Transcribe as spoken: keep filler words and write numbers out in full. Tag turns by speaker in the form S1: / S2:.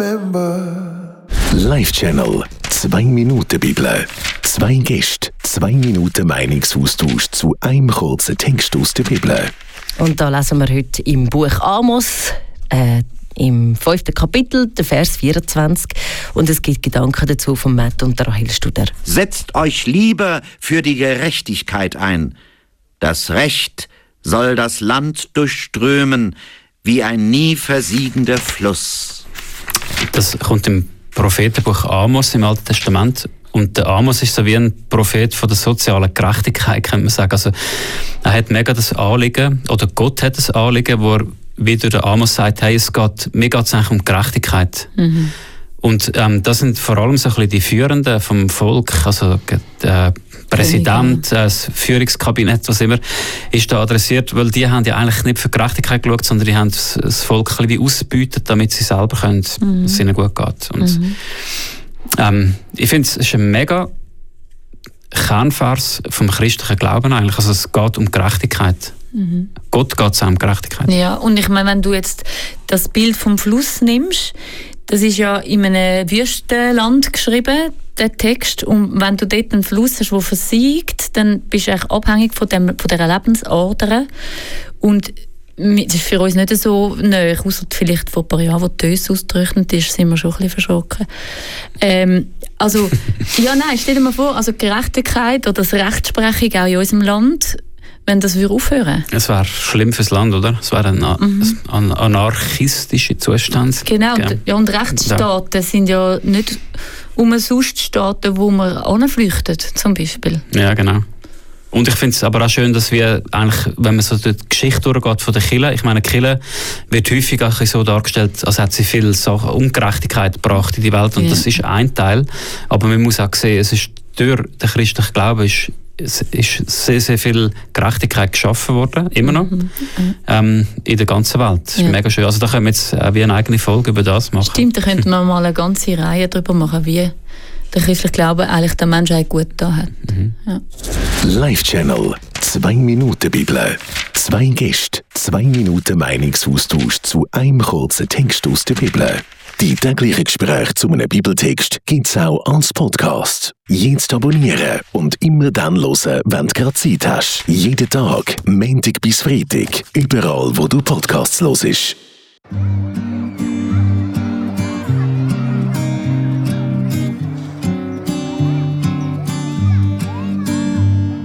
S1: Live-Channel. Zwei Minuten Bibel. Zwei Gäste. Zwei Minuten Meinungsaustausch zu einem kurzen Text aus der Bibel.
S2: Und da lesen wir heute im Buch Amos, äh, im fünften Kapitel, der Vers vierundzwanzig. Und es gibt Gedanken dazu von Matt und der Rahel Studer.
S3: Setzt euch lieber für die Gerechtigkeit ein. Das Recht soll das Land durchströmen wie ein nie versiegender Fluss.
S4: Das kommt im Prophetenbuch Amos im Alten Testament. Und der Amos ist so wie ein Prophet von der sozialen Gerechtigkeit, könnte man sagen. Also, er hat mega das Anliegen, oder Gott hat das Anliegen, wo er, wie der Amos sagt, hey, es geht, mir geht es eigentlich um Gerechtigkeit. Mhm. Und ähm, das sind vor allem so ein bisschen die Führenden vom Volk, also der Präsident, das Führungskabinett, was immer, ist da adressiert, weil die haben ja eigentlich nicht für Gerechtigkeit geschaut, sondern die haben das Volk ein bisschen wie ausgebeutet, damit sie selber können, mhm. dass es ihnen gut geht. Und, mhm. ähm, ich finde, es ist ein mega Kernvers vom christlichen Glauben eigentlich. Also es geht um Gerechtigkeit. Mhm. Gott geht es auch um Gerechtigkeit.
S5: Ja, und ich meine, wenn du jetzt das Bild vom Fluss nimmst, das ist ja in einem Wüstenland geschrieben, der Text. Und wenn du dort einen Fluss hast, der versiegt, dann bist du eigentlich abhängig von, dem, von dieser Lebensader. Und das ist für uns nicht so nahe, außer vielleicht vor ein paar Jahren, wo die Döse ausgetrocknet ist, sind wir schon ein bisschen verschrocken. Ähm, also, ja, nein, stell dir mal vor, also Gerechtigkeit oder das Rechtsprechung auch in unserem Land, wenn das aufhören würde.
S4: Es wäre schlimm fürs Land, oder? Es wäre ein, mhm. ein anarchistischer Zustand.
S5: Genau, okay. ja, und Rechtsstaaten ja. sind ja nicht umsonst Staaten, wo man anflüchten, zum Beispiel.
S4: Ja, genau. Und ich finde es aber auch schön, dass wir eigentlich, wenn man so durch die Geschichte durchgeht von der Kirche, ich meine, die Kirche wird häufig auch so dargestellt, als hätte sie viel Sachen, Ungerechtigkeit gebracht in die Welt, und ja. das ist ein Teil. Aber man muss auch sehen, es ist durch den christlichen Glauben ist es ist sehr, sehr viel Gerechtigkeit geschaffen worden, immer noch, mhm. ähm, in der ganzen Welt. Das ist ja. mega schön. Also da können wir jetzt auch wie eine eigene Folge über das machen.
S5: Stimmt, da könnten wir mal eine ganze Reihe darüber machen, wie der christliche Glaube eigentlich der Menschheit gut da hat. Mhm. Ja.
S1: Live-Channel. Zwei Minuten Bibel. Zwei Gäste. Zwei Minuten Meinungsaustausch zu einem kurzen Text aus der Bibel. Die täglichen Gespräche zu einem Bibeltext gibt es auch als Podcast. Jetzt abonnieren und immer dann hören, wenn du gerade Zeit hast. Jeden Tag, Montag bis Freitag, überall wo du Podcasts hörst.